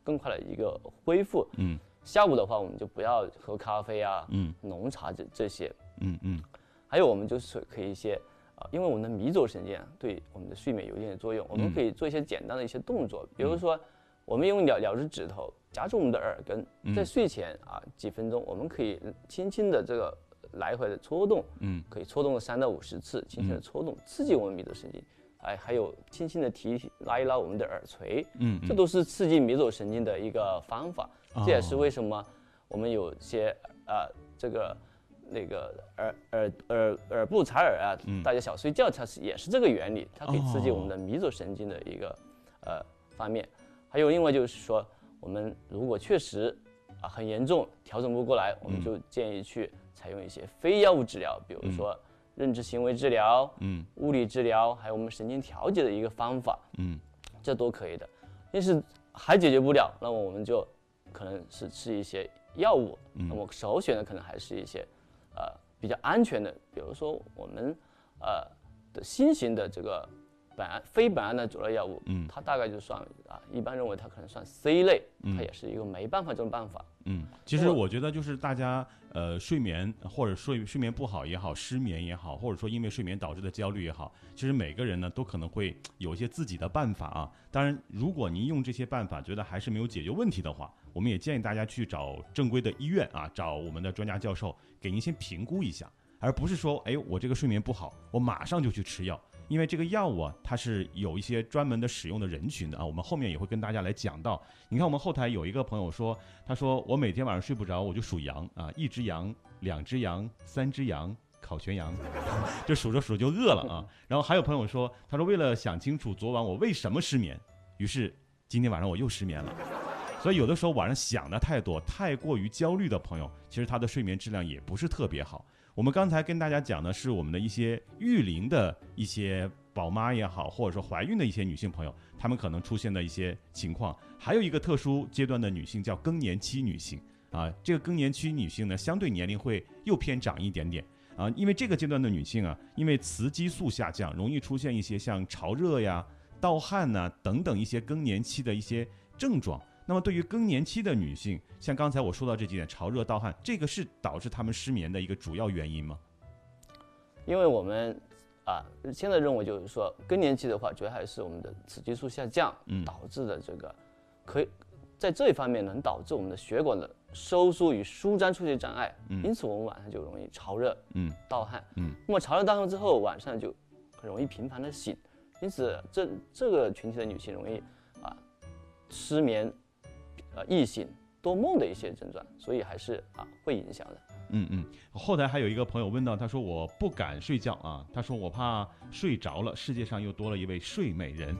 更快的一个恢复。下午的话，我们就不要喝咖啡啊，浓茶这些。还有我们就是可以一些因为我们的迷走神经对我们的睡眠有一定的作用，我们可以做一些简单的一些动作，比如说我们用2只指头夹住我们的耳根，在睡前几分钟，我们可以轻轻的这个来回的搓动，可以搓动3到50次，轻轻的搓动，刺激我们迷走神经。还有轻轻的拉一拉我们的耳垂，这都是刺激迷走神经的一个方法。这也是为什么我们有些耳部采耳大家小睡觉，它也是这个原理，它可以刺激我们的迷走神经的一个方面。还有另外就是说，我们如果确实很严重，调整不过来，我们就建议去采用一些非药物治疗，比如说认知行为治疗，物理治疗，还有我们神经调节的一个方法，这都可以的。但是还解决不了，那么我们就可能是吃一些药物，那么首选的可能还是一些比较安全的，比如说我们的新型的这个非苯胺的佐类药物，它大概就算一般认为它可能算 C 类，它也是一个没办法这种办法。 其实我觉得就是大家睡眠或者睡眠不好也好，失眠也好，或者说因为睡眠导致的焦虑也好，其实每个人呢都可能会有一些自己的办法啊。当然，如果您用这些办法觉得还是没有解决问题的话，我们也建议大家去找正规的医院找我们的专家教授给您先评估一下，而不是说我这个睡眠不好，我马上就去吃药。因为这个药物它是有一些专门的使用的人群的我们后面也会跟大家来讲到。你看我们后台有一个朋友说，他说我每天晚上睡不着，我就数羊1只羊，2只羊，3只羊，烤全羊，就数着数着就饿了然后还有朋友说，他说为了想清楚昨晚我为什么失眠，于是今天晚上我又失眠了。所以有的时候晚上想的太多，太过于焦虑的朋友，其实他的睡眠质量也不是特别好。我们刚才跟大家讲的是我们的一些育龄的一些宝妈也好，或者说怀孕的一些女性朋友，她们可能出现的一些情况。还有一个特殊阶段的女性叫更年期女性这个更年期女性呢，相对年龄会又偏长一点点因为这个阶段的女性因为雌激素下降，容易出现一些像潮热呀、盗汗等等一些更年期的一些症状。那么对于更年期的女性，像刚才我说到这几点，潮热、盗汗，这个是导致她们失眠的一个主要原因吗？ 因为我们现在认为就是说，更年期的话，主要还是我们的雌激素下降导致的这个，可以在这一方面能导致我们的血管的收缩与舒张出现障碍，因此我们晚上就容易潮热、盗汗。那么潮热盗汗之后，晚上就很容易频繁的醒，因此这个群体的女性容易失眠、易醒、多梦的一些症状，所以还是会影响的。 后台还有一个朋友问到，他说我不敢睡觉他说我怕睡着了，世界上又多了一位睡美人。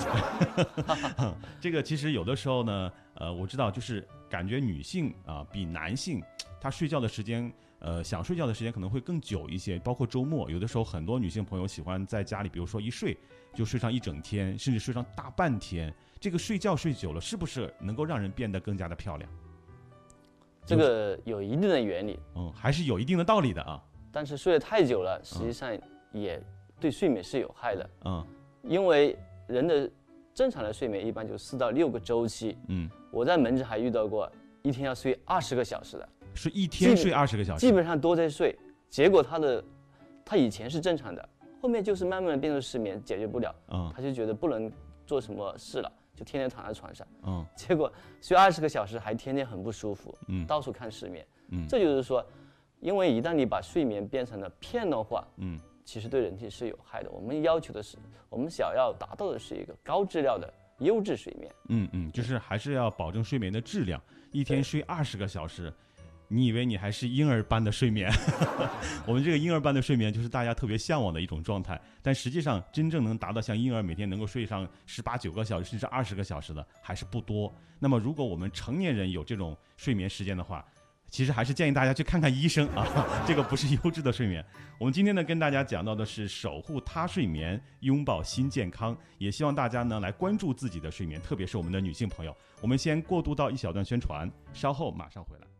这个其实有的时候呢，我知道就是感觉女性比男性她睡觉的时间想睡觉的时间可能会更久一些，包括周末，有的时候很多女性朋友喜欢在家里，比如说一睡就睡上一整天，甚至睡上大半天。这个睡觉睡久了，是不是能够让人变得更加的漂亮？ 这个有一定的原理， 还是有一定的道理的但是睡得太久了，实际上也对睡眠是有害的。因为人的正常的睡眠一般就4到6个周期。我在门诊还遇到过一天要睡20个小时的， 是一天睡20个小时， 基本上都在睡。结果他以前是正常的，后面就是慢慢的变成失眠，解决不了，他就觉得不能做什么事了，就天天躺在床上，结果睡20个小时还天天很不舒服，到处看失眠。这就是说，因为一旦你把睡眠变成了片段化，其实对人体是有害的。我们要求的是，我们想要达到的是一个高质量的优质睡眠。 就是还是要保证睡眠的质量。一天睡20个小时，你以为你还是婴儿般的睡眠？我们这个婴儿般的睡眠就是大家特别向往的一种状态，但实际上真正能达到像婴儿每天能够睡上18、19个小时甚至20个小时的还是不多。那么如果我们成年人有这种睡眠时间的话，其实还是建议大家去看看医生这个不是优质的睡眠。我们今天呢跟大家讲到的是守护他睡眠，拥抱新健康，也希望大家呢来关注自己的睡眠，特别是我们的女性朋友。我们先过渡到一小段宣传，稍后马上回来。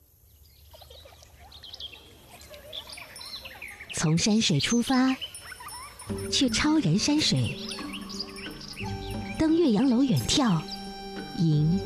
从山水出发，去超然山水，登岳阳楼远眺，迎